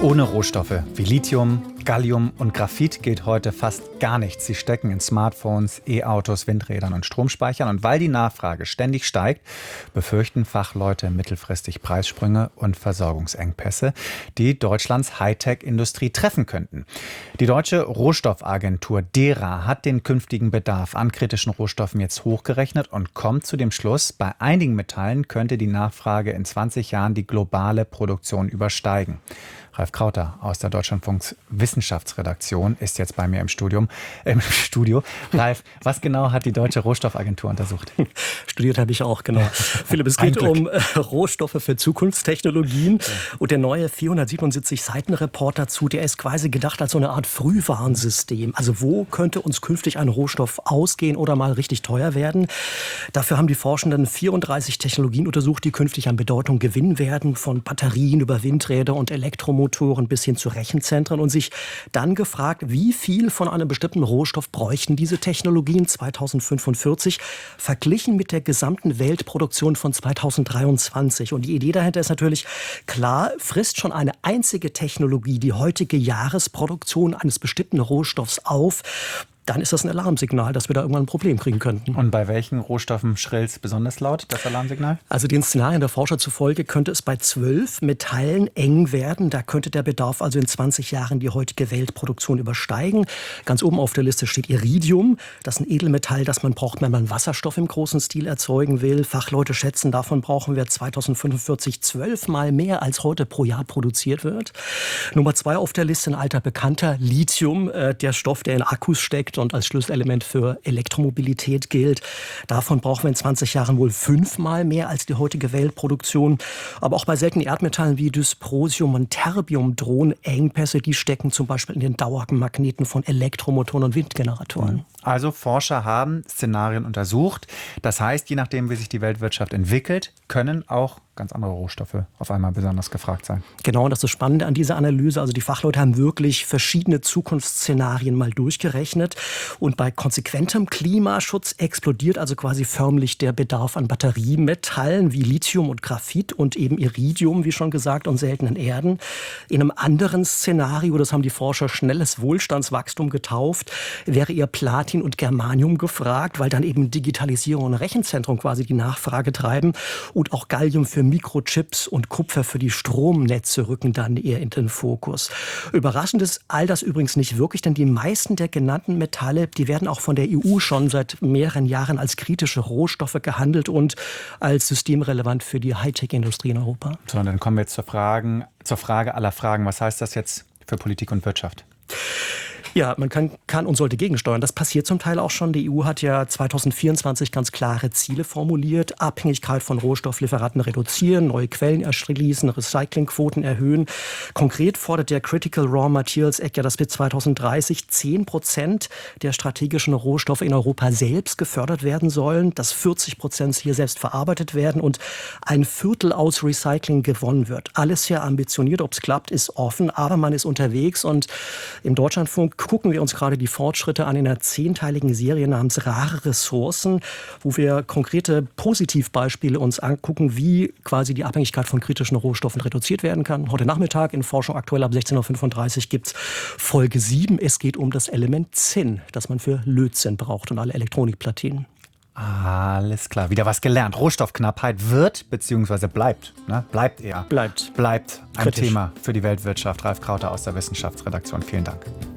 Ohne Rohstoffe wie Lithium, Gallium und Graphit geht heute fast gar nichts. Sie stecken in Smartphones, E-Autos, Windrädern und Stromspeichern. Und weil die Nachfrage ständig steigt, befürchten Fachleute mittelfristig Preissprünge und Versorgungsengpässe, die Deutschlands Hightech-Industrie treffen könnten. Die deutsche Rohstoffagentur DERA hat den künftigen Bedarf an kritischen Rohstoffen jetzt hochgerechnet und kommt zu dem Schluss, bei einigen Metallen könnte die Nachfrage in 20 Jahren die globale Produktion übersteigen. Ralf Krauter aus der Deutschlandfunks Wissenschaftsredaktion ist jetzt bei mir im Studio. Ralf, was genau hat die Deutsche Rohstoffagentur untersucht? Studiert habe ich auch, genau. Philipp, es geht um Rohstoffe für Zukunftstechnologien. Und der neue 477-Seiten-Report dazu, der ist quasi gedacht als so eine Art Frühwarnsystem. Also wo könnte uns künftig ein Rohstoff ausgehen oder mal richtig teuer werden? Dafür haben die Forschenden 34 Technologien untersucht, die künftig an Bedeutung gewinnen werden, von Batterien über Windräder und Elektromotoren bis hin zu Rechenzentren, und sich dann gefragt, wie viel von einem bestimmten Rohstoff bräuchten diese Technologien 2045 verglichen mit der gesamten Weltproduktion von 2023. Und die Idee dahinter ist natürlich klar, frisst schon eine einzige Technologie die heutige Jahresproduktion eines bestimmten Rohstoffs auf, dann ist das ein Alarmsignal, dass wir da irgendwann ein Problem kriegen könnten. Und bei welchen Rohstoffen schrillt es besonders laut, das Alarmsignal? Also den Szenarien der Forscher zufolge könnte es bei 12 Metallen eng werden. Da könnte der Bedarf also in 20 Jahren die heutige Weltproduktion übersteigen. Ganz oben auf der Liste steht Iridium. Das ist ein Edelmetall, das man braucht, wenn man Wasserstoff im großen Stil erzeugen will. Fachleute schätzen, davon brauchen wir 2045 12-mal mehr, als heute pro Jahr produziert wird. Nummer 2 auf der Liste, ein alter Bekannter, Lithium, der Stoff, der in Akkus steckt und als Schlüsselelement für Elektromobilität gilt. Davon brauchen wir in 20 Jahren wohl 5-mal mehr als die heutige Weltproduktion. Aber auch bei seltenen Erdmetallen wie Dysprosium und Terbium drohen Engpässe. Die stecken zum Beispiel in den Dauermagneten von Elektromotoren und Windgeneratoren. Also Forscher haben Szenarien untersucht. Das heißt, je nachdem, wie sich die Weltwirtschaft entwickelt, können auch ganz andere Rohstoffe auf einmal besonders gefragt sein. Genau, und das ist das Spannende an dieser Analyse. Also die Fachleute haben wirklich verschiedene Zukunftsszenarien mal durchgerechnet. Und bei konsequentem Klimaschutz explodiert also quasi förmlich der Bedarf an Batteriemetallen wie Lithium und Graphit und eben Iridium, wie schon gesagt, und seltenen Erden. In einem anderen Szenario, das haben die Forscher schnelles Wohlstandswachstum getauft, wäre eher Platin und Germanium gefragt, weil dann eben Digitalisierung und Rechenzentrum quasi die Nachfrage treiben. Und auch Gallium für Mikrochips und Kupfer für die Stromnetze rücken dann eher in den Fokus. Überraschend ist all das übrigens nicht wirklich, denn die meisten der genannten Metalle, die werden auch von der EU schon seit mehreren Jahren als kritische Rohstoffe gehandelt und als systemrelevant für die Hightech-Industrie in Europa. So, und dann kommen wir jetzt zur Frage aller Fragen. Was heißt das jetzt für Politik und Wirtschaft? Ja, man kann und sollte gegensteuern. Das passiert zum Teil auch schon. Die EU hat ja 2024 ganz klare Ziele formuliert. Abhängigkeit von Rohstofflieferanten reduzieren, neue Quellen erschließen, Recyclingquoten erhöhen. Konkret fordert der Critical Raw Materials Act ja, dass bis 2030 10% der strategischen Rohstoffe in Europa selbst gefördert werden sollen, dass 40% hier selbst verarbeitet werden und ein Viertel aus Recycling gewonnen wird. Alles sehr ambitioniert. Ob es klappt, ist offen, aber man ist unterwegs, und im Deutschlandfunk gucken wir uns gerade die Fortschritte an in einer 10-teiligen Serie namens Rare Ressourcen, wo wir konkrete Positivbeispiele uns angucken, wie quasi die Abhängigkeit von kritischen Rohstoffen reduziert werden kann. Heute Nachmittag in Forschung aktuell ab 16.35 Uhr gibt es Folge 7. Es geht um das Element Zinn, das man für Lötzinn braucht und alle Elektronikplatinen. Alles klar, wieder was gelernt. Rohstoffknappheit wird bzw. bleibt ein Bleibt Thema für die Weltwirtschaft. Ralf Krauter aus der Wissenschaftsredaktion. Vielen Dank.